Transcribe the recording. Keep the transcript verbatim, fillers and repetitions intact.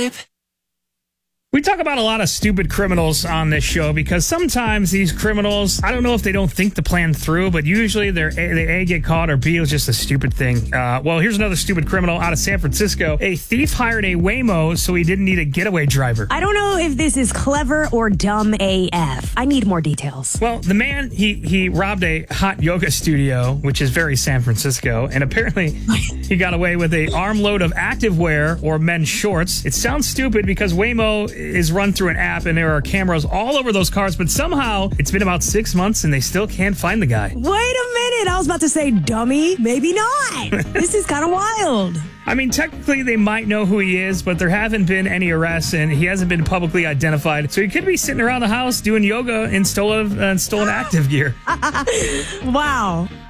vibe. We talk about a lot of stupid criminals on this show because sometimes these criminals, I don't know if they don't think the plan through, but usually they're A, they A get caught or B is just a stupid thing. Uh, well, here's another stupid criminal out of San Francisco. A thief hired a Waymo so he didn't need a getaway driver. I don't know if this is clever or dumb A F. I need more details. Well, the man, he, he robbed a hot yoga studio, which is very San Francisco, and apparently he got away with a armload of activewear or men's shorts. It sounds stupid because Waymo is run through an app and there are cameras all over those cars, but somehow it's been about six months and they still can't find the guy. Wait a minute. I was about to say dummy. Maybe not. This is kind of wild. I mean, technically they might know who he is, but there haven't been any arrests and he hasn't been publicly identified. So he could be sitting around the house doing yoga in stolen, uh, stolen active gear. Wow.